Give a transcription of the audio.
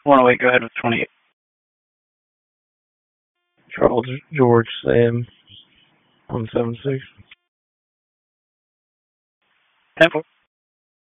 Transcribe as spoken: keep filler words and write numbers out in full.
one oh eight, go ahead with twenty-eight. Charles George Sam, one seven six. ten four.